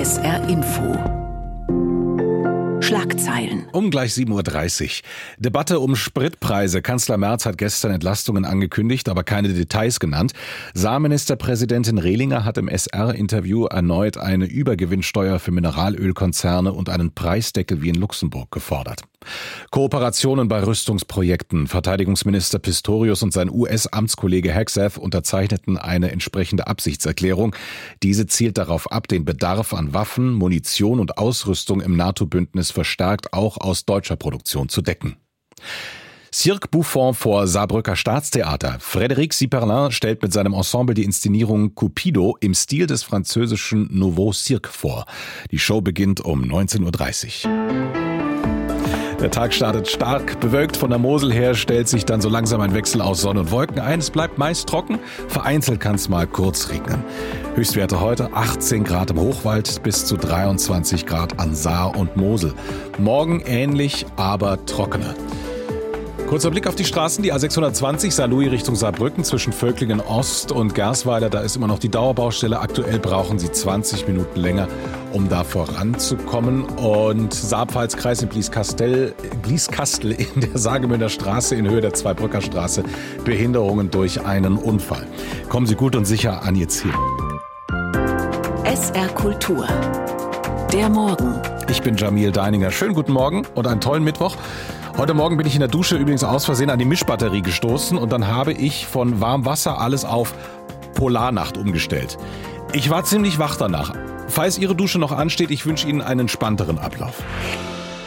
SR Info. Schlagzeilen. Um gleich 7.30 Uhr. Debatte um Spritpreise. Kanzler Merz hat gestern Entlastungen angekündigt, aber keine Details genannt. Saarministerpräsidentin Rehlinger hat im SR-Interview erneut eine Übergewinnsteuer für Mineralölkonzerne und einen Preisdeckel wie in Luxemburg gefordert. Kooperationen bei Rüstungsprojekten. Verteidigungsminister Pistorius und sein US-Amtskollege Hegseth unterzeichneten eine entsprechende Absichtserklärung. Diese zielt darauf ab, den Bedarf an Waffen, Munition und Ausrüstung im NATO-Bündnis verstärkt auch aus deutscher Produktion zu decken. Cirque Buffon vor Saarbrücker Staatstheater. Frédéric Siperlin stellt mit seinem Ensemble die Inszenierung Cupido im Stil des französischen Nouveau Cirque vor. Die Show beginnt um 19.30 Uhr. Der Tag startet stark bewölkt von der Mosel her, stellt sich dann so langsam ein Wechsel aus Sonne und Wolken ein. Es bleibt meist trocken, vereinzelt kann es mal kurz regnen. Höchstwerte heute 18 Grad im Hochwald bis zu 23 Grad an Saar und Mosel. Morgen ähnlich, aber trockener. Kurzer Blick auf die Straßen, die A620 Saarlouis Richtung Saarbrücken zwischen Völklingen Ost und Gersweiler, da ist immer noch die Dauerbaustelle. Aktuell brauchen Sie 20 Minuten länger, um da voranzukommen. Und Saar-Pfalz-Kreis in Blieskastel in der Saargemünder Straße in Höhe der Zweibrücker Straße Behinderungen durch einen Unfall. Kommen Sie gut und sicher an Ihr Ziel. SR Kultur. Der Morgen. Ich bin Jamil Deininger. Schönen guten Morgen und einen tollen Mittwoch. Heute Morgen bin ich in der Dusche übrigens aus Versehen an die Mischbatterie gestoßen und dann habe ich von Warmwasser alles auf Polarnacht umgestellt. Ich war ziemlich wach danach. Falls Ihre Dusche noch ansteht, ich wünsche Ihnen einen entspannteren Ablauf.